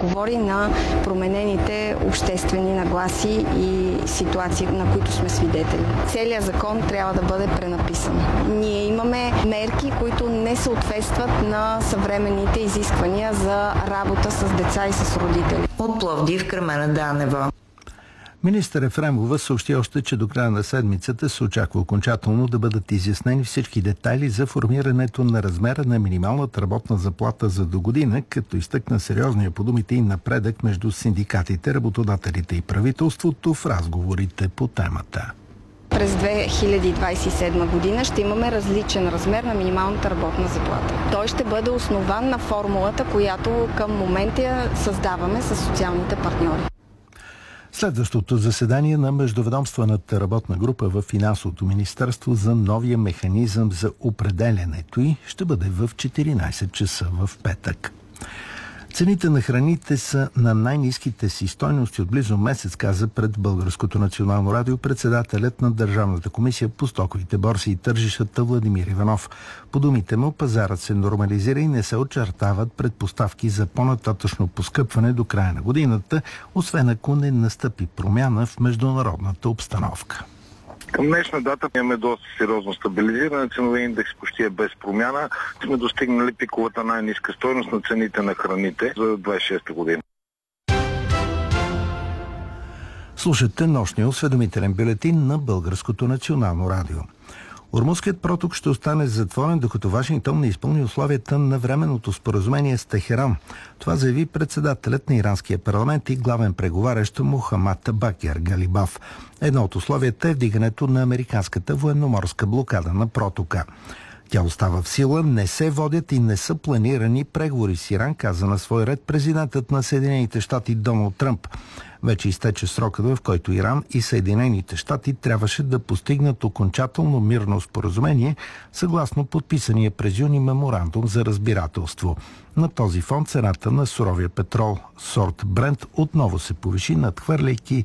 отговори на променените обществени нагласи и ситуации, на които сме свидетели. Целият закон трябва да бъде пренаписан. Ние имаме мерки, които не съответстват на съвременните изисквания за работа с деца и с родители. От Пловдив, Кремена Данева. Министър Ефремова съобщи още, че до края на седмицата се очаква окончателно да бъдат изяснени всички детайли за формирането на размера на минималната работна заплата за до година, като изтъкна сериозния по думите и напредък между синдикатите, работодателите и правителството в разговорите по темата. През 2027 година ще имаме различен размер на минималната работна заплата. Той ще бъде основан на формулата, която към момента създаваме с социалните партньори. Следващото заседание на Междуведомствената работна група в Финансовото министерство за новия механизъм за определянето й ще бъде в 14 часа в петък. Цените на храните са на най-ниските си стойности от близо месец, каза пред Българското национално радио председателят на Държавната комисия по стоковите борси и тържищата Владимир Иванов. По думите му, пазарът се нормализира и не се очертават предпоставки за по-нататъчно поскъпване до края на годината, освен ако не настъпи промяна в международната обстановка. Към днешна дата имаме доста сериозно стабилизиране. Ценови индекс почти е без промяна. Сме достигнали пиковата най-ниска стойност на цените на храните за 26-та година. Слушате нощния осведомителен бюлетин на Българското национално радио. Ормузският проток ще остане затворен, докато Вашингтон не изпълни условията на временното споразумение с Техеран. Това заяви председателят на иранския парламент и главен преговарящ Мохамад Бакер Галибаф. Едно от условията е вдигането на американската военноморска блокада на протока. Тя остава в сила, не се водят и не са планирани преговори с Иран, каза на свой ред президентът на Съединените щати Доналд Тръмп. Вече изтече срокът, в който Иран и Съединените щати трябваше да постигнат окончателно мирно споразумение, съгласно подписания през юни меморандум за разбирателство. На този фон цената на суровия петрол сорт Брент отново се повиши, надхвърляйки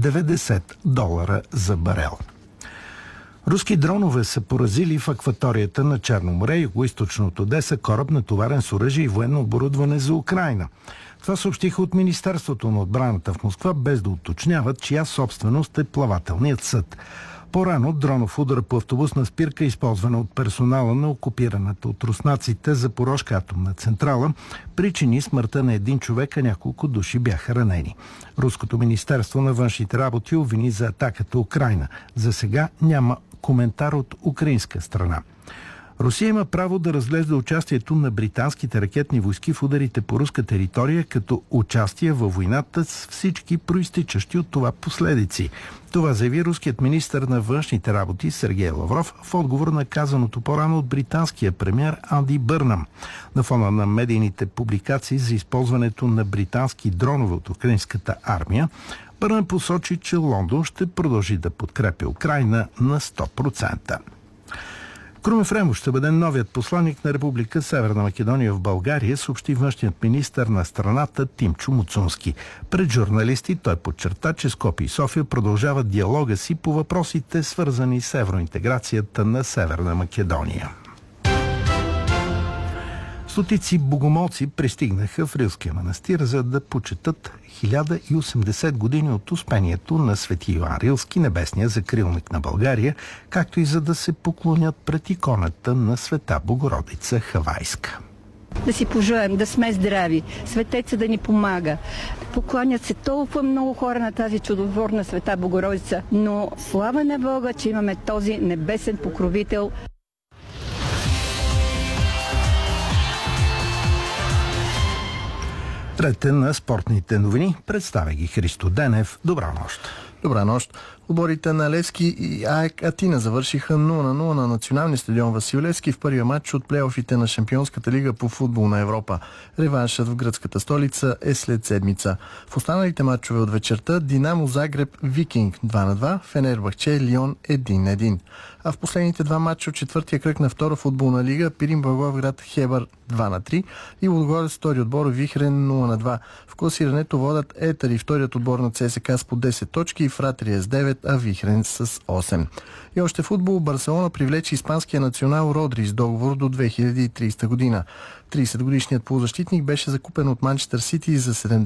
$90 за барел. Руски дронове са поразили в акваторията на Черно море, югоизточно от Одеса, кораб натоварен с оръжие и военно оборудване за Украйна. Това съобщиха от Министерството на отбраната в Москва, без да уточняват чия собственост е плавателният съд. По-рано дронов удар по автобусна спирка, използвана от персонала на окупираната от руснаците Запорожка атомна централа, причини смъртта на един човек, а няколко души бяха ранени. Руското министерство на външните работи обвини за атаката Украйна. За сега няма коментар от украинска страна. Русия има право да разглежда участието на британските ракетни войски в ударите по руска територия като участие във войната с всички проистичащи от това последици. Това заяви руският министър на външните работи Сергей Лавров в отговор на казаното по-рано от британския премиер Анди Бърнам. На фона на медийните публикации за използването на британски дронове от украинската армия, Бърнам посочи, че Лондон ще продължи да подкрепя Украйна на 100%. Крум Ефремов ще бъде новият посланик на Република Северна Македония в България, съобщи външният министър на страната Тимчо Муцунски. Пред журналисти той подчерта, че Скопие и София продължават диалога си по въпросите, свързани с евроинтеграцията на Северна Македония. Стотици богомолци пристигнаха в Рилския манастир, за да почетат 1080 години от успението на свети Йоан Рилски, небесния закрилник на България, както и за да се поклонят пред иконата на Света Богородица Хавайска. Да си пожелаем, да сме здрави, светеца да ни помага. Покланят се толкова много хора на тази чудотворна Света Богородица, но слава на Бога, че имаме този небесен покровител. Трете на спортните новини представя ги Христо Денев. Добра нощ! Добра нощ! Отборите на Левски и АЕК Атина завършиха 0-0 на националния стадион Васил Левски в първия матч от плейофите на Шампионската лига по футбол на Европа. Реваншът в гръцката столица е след седмица. В останалите матчове от вечерта Динамо Загреб Викинг 2-2, Фенербахче Лион 1-1. А в последните два матча от четвъртия кръг на втора футболна лига Пирин Благоевград Хебър 2-3 и Лудогорец втори отбор Вихрен 0-2. В класирането водят Етър и вторият отбор на ЦСКА с по 10 точки и Фратрия с 9, а Вихрен с 8. И още футбол, Барселона привлече испанския национал Родри с договор до 2030 година. 30-годишният полузащитник беше закупен от Манчестър Сити за 70